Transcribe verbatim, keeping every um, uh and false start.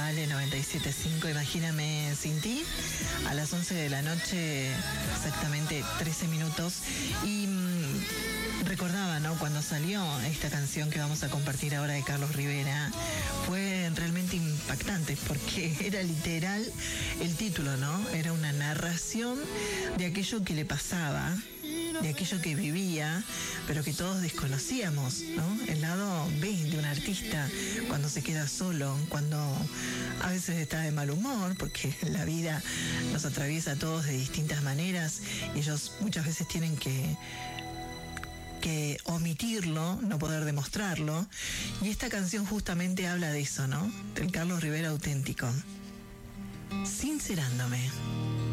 vale noventa y siete punto cinco, Imagíname sin ti, a las once de la noche, exactamente trece minutos. Y mmm, recordaba, ¿no? Cuando salió esta canción que vamos a compartir ahora de Carlos Rivera, fue realmente impactante porque era literal el título, ¿no? Era una narración de aquello que le pasaba, de aquello que vivía, pero que todos desconocíamos, ¿no? El lado B de un artista, cuando se queda solo, cuando a veces está de mal humor, porque la vida nos atraviesa a todos de distintas maneras y ellos muchas veces tienen que que omitirlo, no poder demostrarlo. Y esta canción justamente habla de eso, ¿no? Del Carlos Rivera auténtico. Sincerándome.